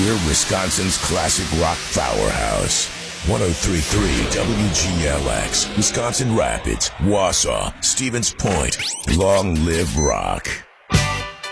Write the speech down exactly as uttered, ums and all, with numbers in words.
We're Wisconsin's classic rock powerhouse. one oh three point three W G L X, Wisconsin Rapids, Wausau, Stevens Point. Long live rock.